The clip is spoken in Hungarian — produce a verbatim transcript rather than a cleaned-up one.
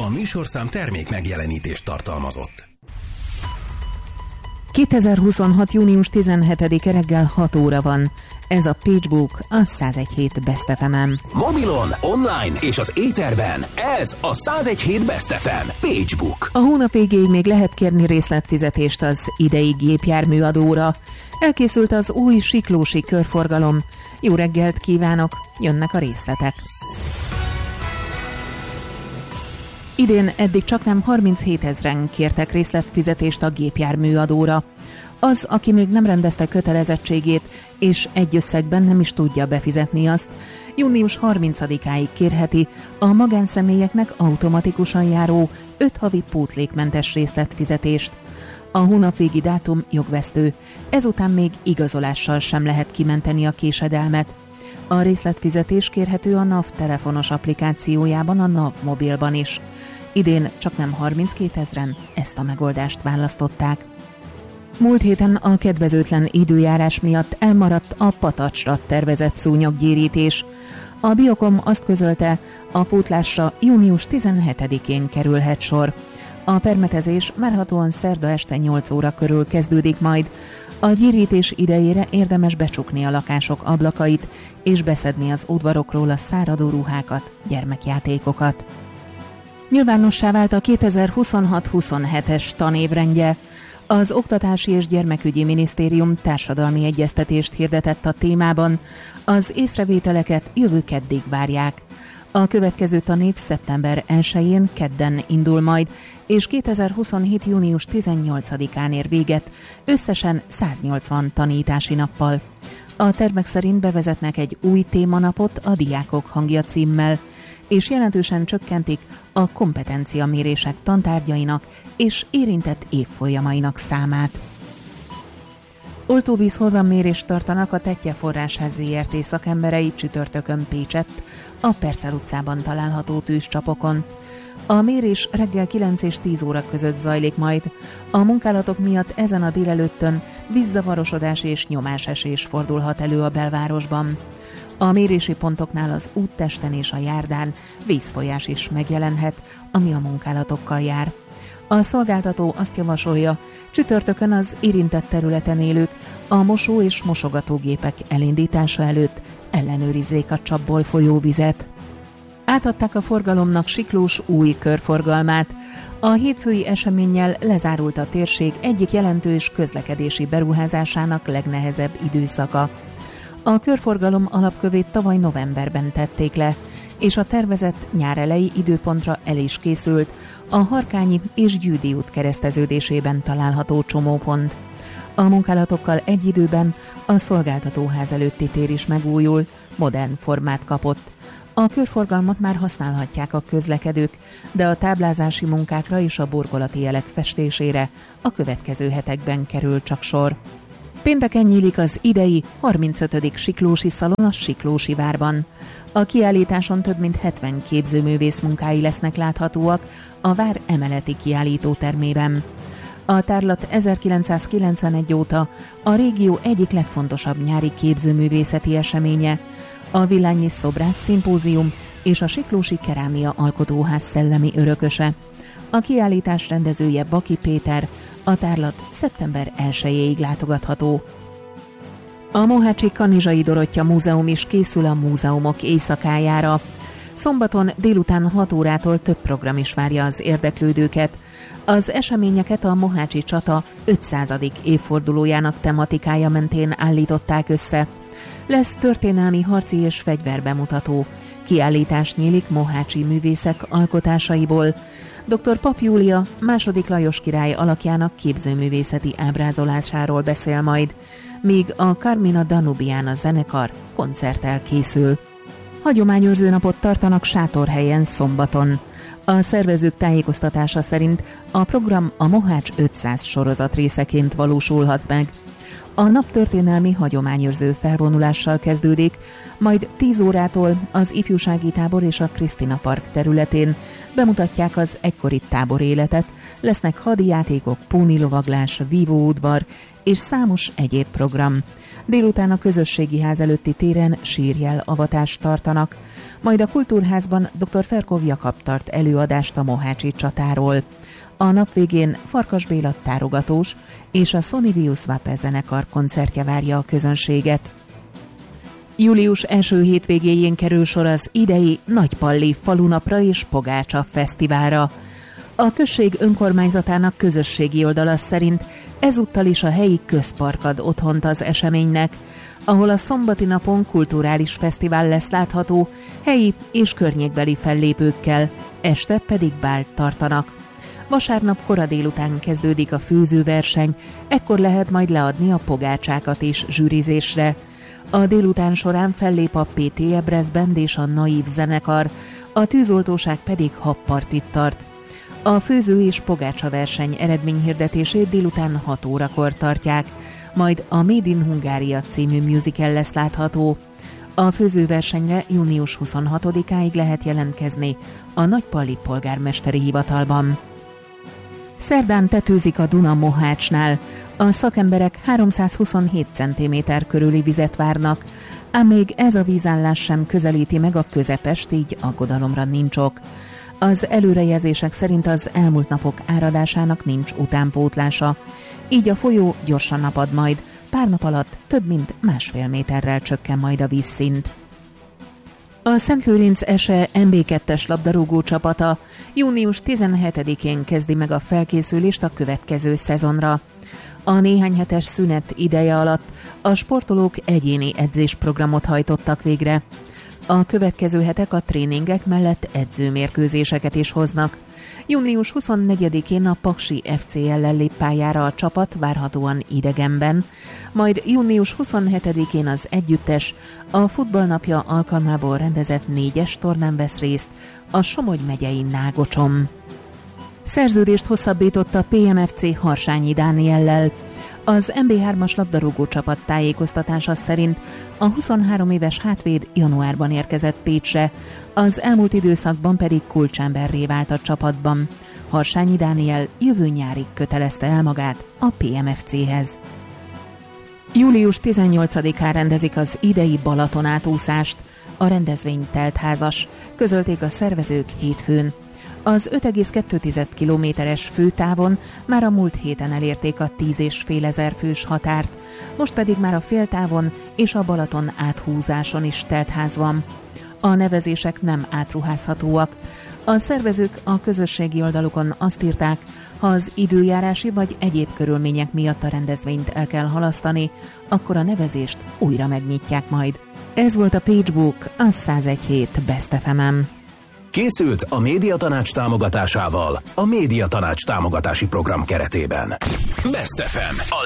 A műsorszám termék megjelenítést tartalmazott. kétezer-huszonhat. június tizenhetedike reggel hat óra van. Ez a PageBook, a száz egy hét Best ef em-en. Mobilon, online és az éterben ez a száz egy hét Best ef em PageBook. A hónap végéig még lehet kérni részletfizetést az idei gépjárműadóra. Elkészült az új siklósi körforgalom. Jó reggelt kívánok, jönnek a részletek. Idén eddig csaknem harminchétezren kértek részletfizetést a gépjárműadóra. Az, aki még nem rendezte kötelezettségét, és egy összegben nem is tudja befizetni azt, június harmincadikáig kérheti a magánszemélyeknek automatikusan járó öt havi pótlékmentes részletfizetést. A hónapvégi dátum jogvesztő, ezután még igazolással sem lehet kimenteni a késedelmet. A részletfizetés kérhető a NAV telefonos applikációjában, a NAV mobilban is. Idén csaknem harminckétezren ezt a megoldást választották. Múlt héten a kedvezőtlen időjárás miatt elmaradt a Patacsra tervezett szúnyoggyérítés. A Biokom azt közölte, a pótlásra június tizenhetedikén kerülhet sor. A permetezés várhatóan szerda este nyolc óra körül kezdődik majd. A gyérítés idejére érdemes becsukni a lakások ablakait, és beszedni az udvarokról a száradó ruhákat, gyermekjátékokat. Nyilvánossá vált a kétezer-huszonhat huszonhetes tanévrendje. Az Oktatási és Gyermekügyi Minisztérium társadalmi egyeztetést hirdetett a témában. Az észrevételeket jövő keddig várják. A következő tanév szeptember elsején kedden indul majd, és kétezer-huszonhét. június tizennyolcadikán ér véget, összesen száznyolcvan tanítási nappal. A tervek szerint bevezetnek egy új témanapot a Diákok hangja címmel, és jelentősen csökkentik a kompetenciamérések tantárgyainak és érintett évfolyamainak számát. Oltóvíz hozammérést tartanak a Tettye Forrásház zé er té szakemberei csütörtökön Pécsett, a Percel utcában található tűzcsapokon. A mérés reggel kilenc és tíz óra között zajlik majd. A munkálatok miatt ezen a délelőttön vízzavarosodás és nyomásesés fordulhat elő a belvárosban. A mérési pontoknál az úttesten és a járdán vízfolyás is megjelenhet, ami a munkálatokkal jár. A szolgáltató azt javasolja, csütörtökön az érintett területen élők a mosó- és mosogatógépek elindítása előtt ellenőrizzék a csapból folyó vizet. Átadták a forgalomnak Siklós új körforgalmát. A hétfői eseménnyel lezárult a térség egyik jelentős közlekedési beruházásának legnehezebb időszaka. A körforgalom alapkövét tavaly novemberben tették le, és a tervezett nyáreleji időpontra el is készült a Harkányi és Győdi út kereszteződésében található csomópont. A munkálatokkal egy időben a szolgáltatóház előtti tér is megújul, modern formát kapott. A körforgalmat már használhatják a közlekedők, de a táblázási munkákra és a burkolati jelek festésére a következő hetekben kerül csak sor. Pénteken nyílik az idei harmincötödik Siklósi Szalon a Siklósi várban. A kiállításon több mint hetven képzőművész munkái lesznek láthatóak a vár emeleti kiállítótermében. A tárlat ezerkilencszázkilencvenegy óta a régió egyik legfontosabb nyári képzőművészeti eseménye, a Villányi Szobrász Szimpózium és a Siklósi Kerámia Alkotóház szellemi örököse. A kiállítás rendezője Baki Péter, a tárlat szeptember elsejéig látogatható. A Mohácsi Kanizsai Dorottya Múzeum is készül a múzeumok éjszakájára. Szombaton délután hat órától több program is várja az érdeklődőket. Az eseményeket a Mohácsi csata ötszázadik évfordulójának tematikája mentén állították össze. Lesz történelmi harci és fegyverbemutató. Kiállítás nyílik mohácsi művészek alkotásaiból. doktor Pap Júlia második Lajos király alakjának képzőművészeti ábrázolásáról beszél majd, míg a Carmina Danubiana zenekar koncerttel készül. Hagyományőrző napot tartanak Sátorhelyen szombaton. A szervezők tájékoztatása szerint a program a Mohács ötszáz sorozat részeként valósulhat meg. A nap történelmi hagyományőrző felvonulással kezdődik, majd tíz órától az ifjúsági tábor és a Krisztina Park területén bemutatják az egykori tábor életet, lesznek hadijátékok, pónilovaglás, vívóudvar és számos egyéb program. Délután a közösségi ház előtti téren sírjel avatást tartanak. majd a Kultúrházban dr. Ferkov Jakab tart előadást a mohácsi csatáról. A nap végén Farkas Béla tárogatós és a Sonivius Vape zenekar koncertje várja a közönséget. Július első hétvégéjén kerül sor az idei Nagypalli falunapra és Pogácsa fesztiválra. A község önkormányzatának közösségi oldala szerint ezúttal is a helyi közpark ad otthont az eseménynek, ahol a szombati napon kulturális fesztivál lesz látható helyi és környékbeli fellépőkkel, este pedig bált tartanak. Vasárnap kora délután kezdődik a főzőverseny, ekkor lehet majd leadni a pogácsákat is zsűrizésre. A délután során fellép a pé té Ebrez Band és a Naív zenekar, a tűzoltóság pedig habpartit tart. A főző és pogácsa verseny eredményhirdetését délután hat órakor tartják, majd a Made in Hungária című musical lesz látható. A főzőversenyre június huszonhatodikáig lehet jelentkezni a Nagypalli polgármesteri hivatalban. Szerdán tetőzik a Duna Mohácsnál. A szakemberek háromszázhuszonhét centiméter körüli vizet várnak, ám még ez a vízállás sem közelíti meg a közepest, így aggodalomra nincs ok. Az előrejelzések szerint az elmúlt napok áradásának nincs utánpótlása, így a folyó gyorsan napad majd, pár nap alatt több mint másfél méterrel csökken majd a vízszint. A Szentlőrinc Ese em bé kettes labdarúgó csapata június tizenhetedikén kezdi meg a felkészülést a következő szezonra. A néhány hetes szünet ideje alatt a sportolók egyéni edzésprogramot hajtottak végre. A következő hetek a tréningek mellett edzőmérkőzéseket is hoznak. június huszonnegyedikén a Paksi ef cé ellen lép pályára a csapat, várhatóan idegenben, majd június huszonhetedikén az együttes a futballnapja alkalmából rendezett négyes tornán vesz részt a Somogy megyei Nágocson. Szerződést hosszabbított a pé em ef cé Harsányi Dániellel. Az em bé hármas labdarúgó csapat tájékoztatása szerint a huszonhárom éves hátvéd januárban érkezett Pécsre, az elmúlt időszakban pedig kulcsemberré vált a csapatban. Harsányi Dániel jövő nyárig kötelezte el magát a pé em ef céhez. július tizennyolcadikán rendezik az idei Balatonátúszást. A rendezvény teltházas, közölték a szervezők hétfőn. Az öt egész kettő kilométeres főtávon már a múlt héten elérték a tíz és fél ezer fős határt, most pedig már a féltávon és a Balaton áthúzáson is teltház van. A nevezések nem átruházhatóak. A szervezők a közösségi oldalukon azt írták, ha az időjárási vagy egyéb körülmények miatt a rendezvényt el kell halasztani, akkor a nevezést újra megnyitják majd. Ez volt a Pagebook, a száz egy hét Best ef em-en. Készült a Médiatanács támogatásával a Médiatanács támogatási program keretében. Best ef em, a